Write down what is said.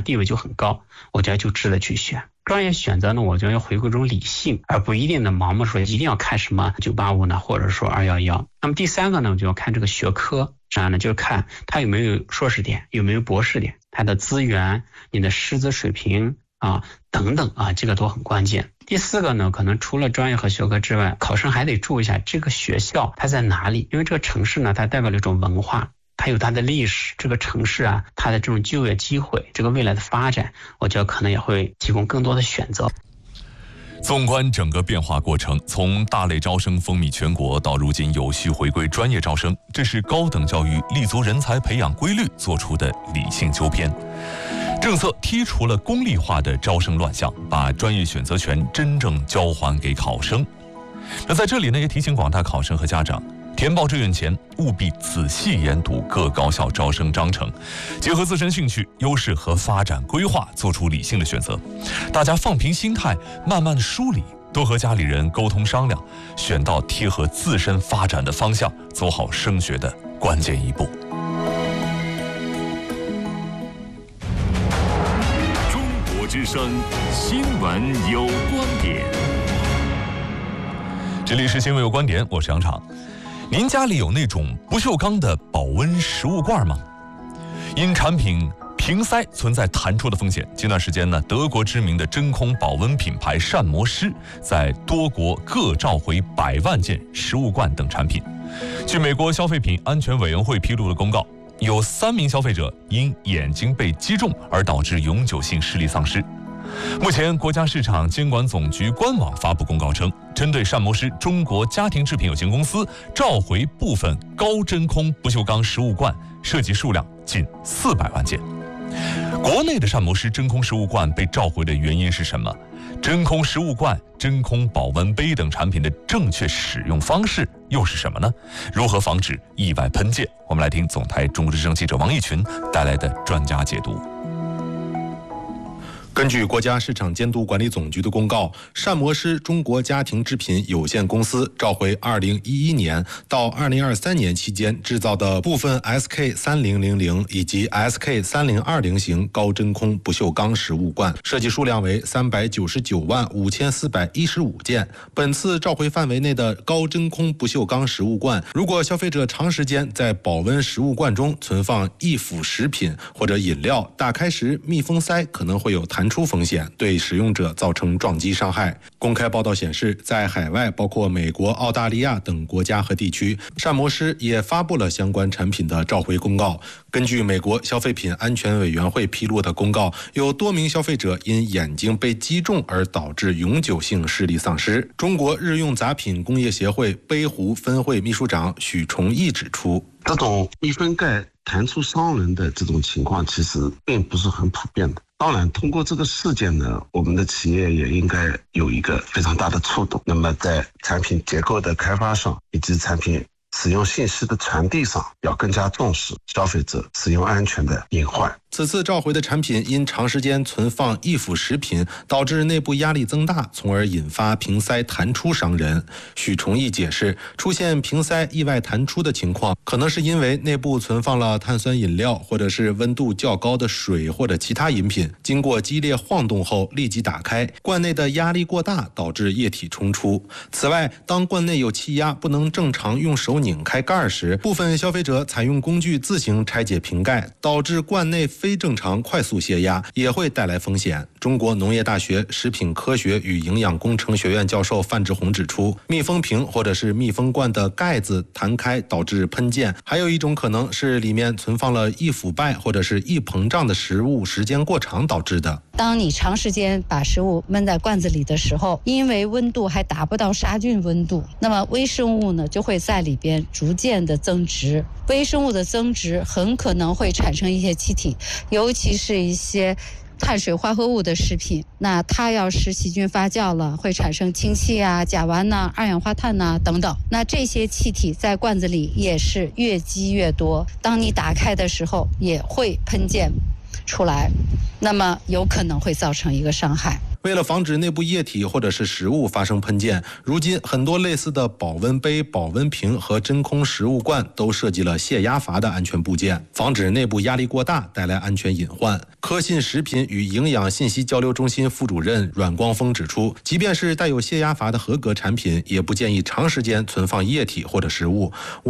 地位就很高，我觉得就值得去选。专业选择呢，我觉得要回归一种理性，而不一定的盲目说一定要看什么985呢，或者说211。那么第三个呢，我就要看这个学科，这样呢就是看他有没有硕士点，有没有博士点，他的资源、你的师资水平等等这个都很关键。第四个呢，可能除了专业和学科之外，考生还得注意一下这个学校它在哪里，因为这个城市呢，它代表了一种文化，它有它的历史，这个城市它的这种就业机会，这个未来的发展，我觉得可能也会提供更多的选择。 纵观整个变化过程，从大类招生风靡全国到如今有序回归专业招生，这是高等教育立足人才培养规律做出的理性纠偏。政策剔除了功利化的招生乱象，把专业选择权真正交还给考生。那在这里呢，也提醒广大考生和家长，填报志愿前务必仔细研读各高校招生章程，结合自身兴趣、优势和发展规划，做出理性的选择。大家放平心态，慢慢梳理，多和家里人沟通商量，选到贴合自身发展的方向，走好升学的关键一步。 中国之声新闻有观点。 这里是新闻有观点，我是杨畅。您家里有那种不锈钢的保温食物罐吗？因产品瓶塞存在弹出的风险，近段时间呢，德国知名的真空保温品牌膳魔师在多国各召回100万件食物罐等产品。据美国消费品安全委员会披露的公告，有3名消费者因眼睛被击中而导致永久性视力丧失。目前，国家市场监管总局官网发布公告称，针对膳魔师中国家庭制品有限公司召回部分高真空不锈钢食物罐，涉及数量近400万件。国内的膳魔师真空食物罐被召回的原因是什么？真空食物罐、真空保温杯等产品的正确使用方式又是什么呢？如何防止意外喷溅？我们来听总台中国之声记者王义群带来的专家解读。 根据国家市场监督管理总局的公告，膳魔师中国家庭制品有限公司召回2011年到2023年期间制造的部分 SK3000 以及 SK3020 型高真空不锈钢食物罐，涉及数量为399万5415件。本次召回范围内的高真空不锈钢食物罐，如果消费者长时间在保温食物罐中存放易腐食品或者饮料，打开时密封塞可能会有弹出风险，对使用者造成撞击伤害。公开报道显示，在海外包括美国、澳大利亚等国家和地区，膳魔师也发布了相关产品的召回公告。根据美国消费品安全委员会披露的公告，有多名消费者因眼睛被击中而导致永久性视力丧失。中国日用杂品工业协会杯壶分会秘书长许崇义指出， 这种密封盖弹出伤人的这种情况其实并不是很普遍的。当然，通过这个事件呢，我们的企业也应该有一个非常大的触动。那么在产品结构的开发上，以及产品使用信息的传递上，要更加重视消费者使用安全的隐患。 此次召回的产品因长时间存放易腐食品，导致内部压力增大，从而引发瓶塞弹出伤人。许崇义解释，出现瓶塞意外弹出的情况，可能是因为内部存放了碳酸饮料，或者是温度较高的水或者其他饮品，经过激烈晃动后立即打开，罐内的压力过大，导致液体冲出。此外，当罐内有气压，不能正常用手拧开盖时，部分消费者采用工具自行拆解瓶盖，导致罐内非正常快速泄压，也会带来风险。中国农业大学食品科学与营养工程学院教授范志红指出，密封瓶或者是密封罐的盖子弹开导致喷溅，还有一种可能是里面存放了易腐败或者是易膨胀的食物时间过长导致的。 当你长时间把食物闷在罐子里的时候，因为温度还达不到杀菌温度，那么微生物呢就会在里边逐渐的增殖，微生物的增殖很可能会产生一些气体，尤其是一些碳水化合物的食品，那它要是细菌发酵了，会产生氢气啊、甲烷呐、二氧化碳呐等等。那这些气体在罐子里也是越积越多，当你打开的时候也会喷溅出来，那么有可能会造成一个伤害。 为了防止内部液体或者是食物发生喷溅，如今很多类似的保温杯、保温瓶和真空食物罐都设计了泄压阀的安全部件，防止内部压力过大带来安全隐患。科信食品与营养信息交流中心副主任阮光峰指出，即便是带有泄压阀的合格产品，也不建议长时间存放液体或者食物。